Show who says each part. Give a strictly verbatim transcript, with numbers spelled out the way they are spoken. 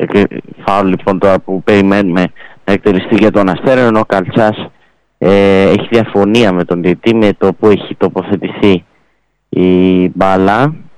Speaker 1: φάουλ λοιπόν τώρα που περιμένουμε να εκτελεστεί για τον Αστέρα, ενώ ο Καλτσάς ε, έχει διαφωνία με τον διαιτητή με το που έχει τοποθετηθεί η μπάλα.